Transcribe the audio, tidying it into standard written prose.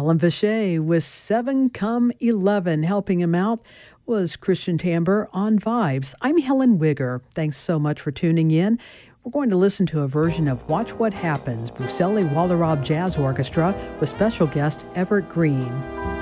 Alan Vichet with 7 Come 11. Helping him out was Christian Tamber on Vibes. I'm Helen Wigger. Thanks so much for tuning in. We're going to listen to a version of Watch What Happens, Buceli Wallerob Jazz Orchestra with special guest Everett Green.